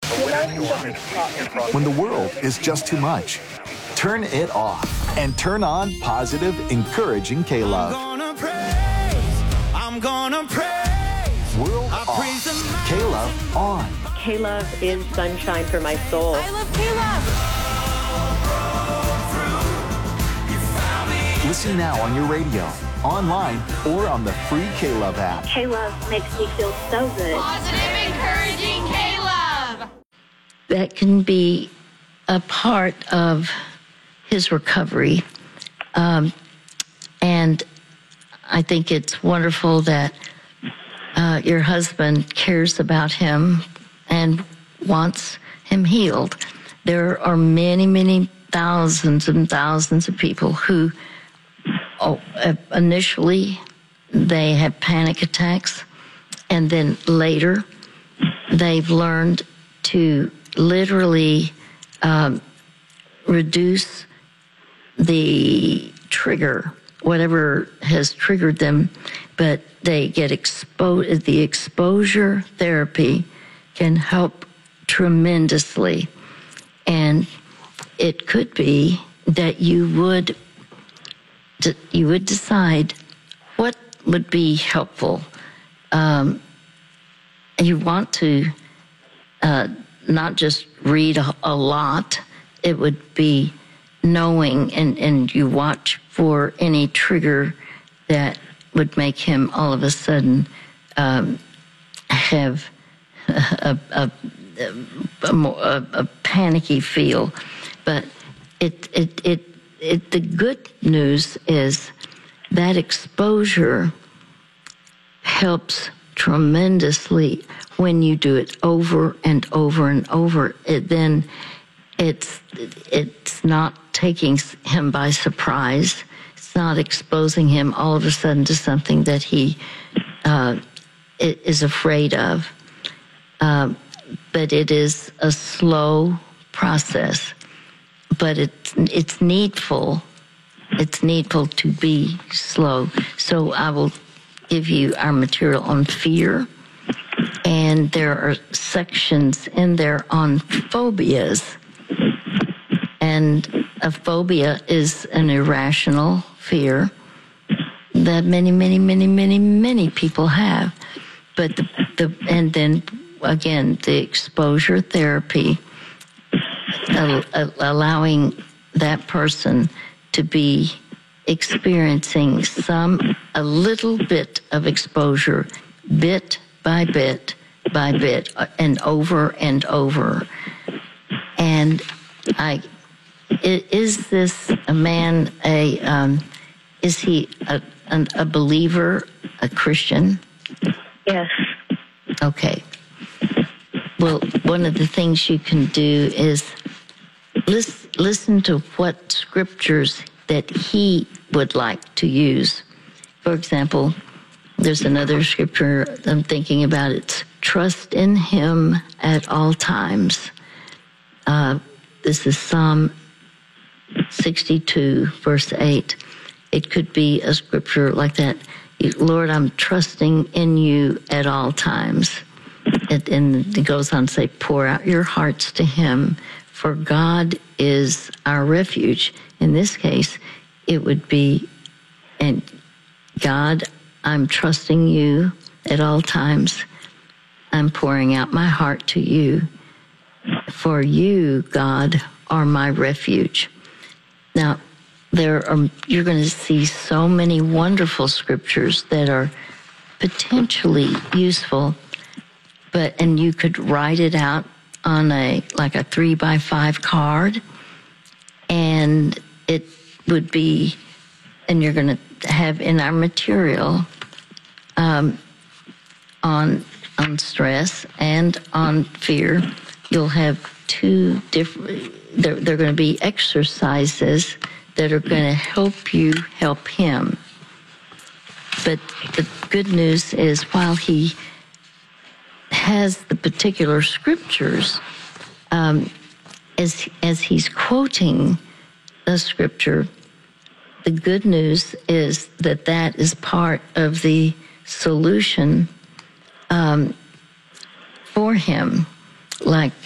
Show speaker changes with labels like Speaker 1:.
Speaker 1: When the world is just too much, turn it off and turn on positive, encouraging K-Love.
Speaker 2: I'm gonna praise.
Speaker 1: World off. K-Love on.
Speaker 3: K-Love is sunshine for my soul.
Speaker 4: I love K-Love.
Speaker 1: Listen now on your radio, online, or on the free K-Love app.
Speaker 5: K-Love makes me feel so good.
Speaker 4: Positive, encouraging K-Love.
Speaker 6: That can be a part of his recovery. And I think it's wonderful that your husband cares about him and wants him healed. There are many, many thousands and thousands of people who initially they have panic attacks, and then later they've learned to literally reduce the trigger, whatever has triggered them, but they get exposed. The exposure therapy can help tremendously. And it could be that you would decide what would be helpful. You want to not just read a lot. It would be knowing, and you watch for any trigger that would make him all of a sudden have a panicky feel. But the good news is that exposure helps tremendously when you do it over and over and over. Then it's not taking him by surprise. It's not exposing him all of a sudden to something that he is afraid of. But it is a slow process. But it's needful. It's needful to be slow. So I will give you our material on fear, and there are sections in there on phobias. And a phobia is an irrational fear that many people have. But and then again, the exposure therapy, allowing that person to be experiencing a little bit of exposure, bit by bit, and over and over. And is this a man, is he a believer, a Christian?
Speaker 5: Yes.
Speaker 6: Okay. Well, one of the things you can do is listen to what scriptures that he would like to use. For example, there's another scripture I'm thinking about. It's trust in him at all times. This is Psalm 62, verse 8. It could be a scripture like that. Lord, I'm trusting in you at all times. And it goes on to say, pour out your hearts to him, for God is our refuge. In this case, it would be, and God, I'm trusting you at all times. I'm pouring out my heart to you. For you, God, are my refuge. Now, you're going to see so many wonderful scriptures that are potentially useful, and you could write it out on a 3x5 card, and it would be, and you're going to have in our material on stress and on fear. You'll have two different. They're going to be exercises that are going to help you help him. But the good news is, while he has the particular scriptures, as he's quoting a scripture, the good news is that is part of the solution for him. Like